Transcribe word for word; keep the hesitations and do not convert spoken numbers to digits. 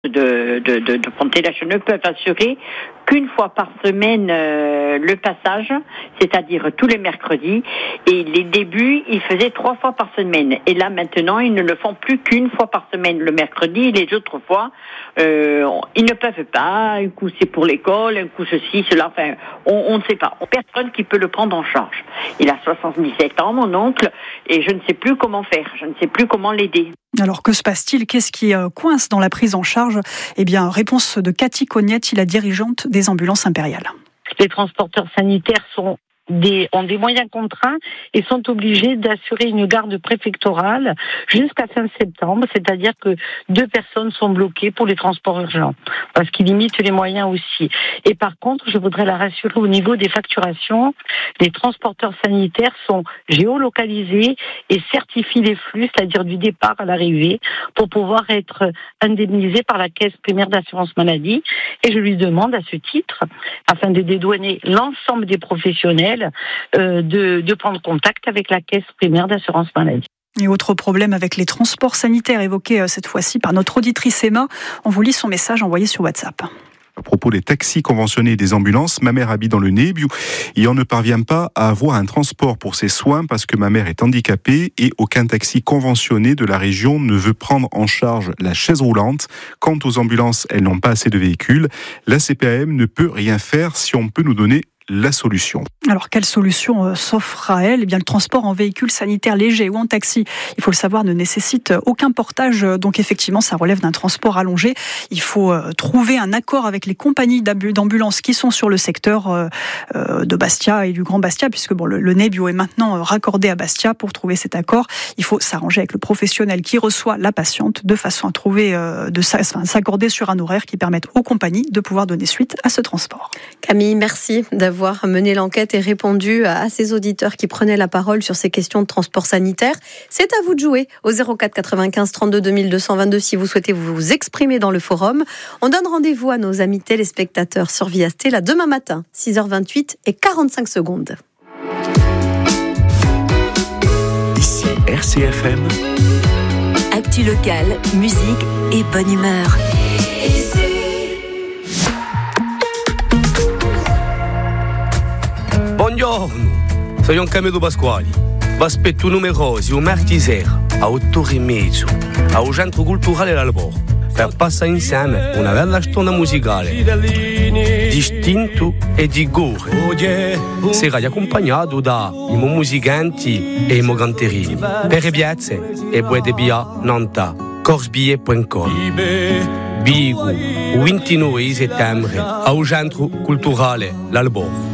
de, de, de, de Pontélèche ne peuvent assurer qu'une fois par semaine euh, le passage, c'est-à-dire tous les mercredis. Et les débuts, ils faisaient trois fois par semaine. Et là, maintenant, ils ne le font plus qu'une fois par semaine le mercredi. Et les autres fois, euh, ils ne peuvent pas. Un coup, c'est pour l'école, un coup, ceci, cela. Enfin, on, on ne sait pas. Personne qui peut le prendre en charge. Il a soixante-dix-sept ans, mon oncle, et je ne sais plus comment faire. Je ne sais plus comment l'aider. Alors, que se passe-t-il ? Qu'est-ce qui euh, coince dans la prise en charge ? Eh bien, réponse de Cathy Cognetti, la dirigeante des ambulances impériales. Les transporteurs sanitaires sont Des, ont des moyens contraints et sont obligés d'assurer une garde préfectorale jusqu'à fin septembre, c'est-à-dire que deux personnes sont bloquées pour les transports urgents, parce qu'ils limitent les moyens aussi. Et par contre, je voudrais la rassurer au niveau des facturations, les transporteurs sanitaires sont géolocalisés et certifient les flux, c'est-à-dire du départ à l'arrivée, pour pouvoir être indemnisés par la caisse primaire d'assurance maladie. Et je lui demande à ce titre, afin de dédouaner l'ensemble des professionnels, Euh, de, de prendre contact avec la caisse primaire d'assurance maladie. Et autre problème avec les transports sanitaires évoqué euh, cette fois-ci par notre auditrice Emma. On vous lit son message envoyé sur WhatsApp. À propos des taxis conventionnés et des ambulances, ma mère habite dans le Nebiu et on ne parvient pas à avoir un transport pour ses soins parce que ma mère est handicapée et aucun taxi conventionné de la région ne veut prendre en charge la chaise roulante. Quant aux ambulances, elles n'ont pas assez de véhicules. La C P A M ne peut rien faire. Si on peut nous donner la solution. Alors, quelle solution euh, s'offre à elle ? Eh bien, le transport en véhicule sanitaire léger ou en taxi, il faut le savoir, ne nécessite aucun portage. Donc, effectivement, ça relève d'un transport allongé. Il faut euh, trouver un accord avec les compagnies d'ambulances qui sont sur le secteur euh, euh, de Bastia et du Grand Bastia, puisque bon, le, le Nebiu est maintenant euh, raccordé à Bastia. Pour trouver cet accord, il faut s'arranger avec le professionnel qui reçoit la patiente de façon à trouver, euh, de enfin, s'accorder sur un horaire qui permette aux compagnies de pouvoir donner suite à ce transport. Camille, merci d'avoir mené l'enquête et répondu à ces auditeurs qui prenaient la parole sur ces questions de transport sanitaire. C'est à vous de jouer au zéro quatre quatre-vingt-quinze trente-deux deux mille deux cent vingt-deux si vous souhaitez vous exprimer dans le forum. On donne rendez-vous à nos amis téléspectateurs sur Via Stella demain matin, six heures vingt-huit et quarante-cinq secondes. Ici R C F M. Actu locale, musique et bonne humeur. Buongiorno, sono Camillo Pasquali. Vi aspetto numerosi un martedì sera a otto e mezzo al Centro Culturale L'Albor per passare insieme una bella storia musicale distinto e di gore. Sarà accompagnato da i musicanti e i canterini. Per le piazze e puoi via nanta corsbie punto com. Bigo, il ventinove settembre al Centro Culturale L'Albor.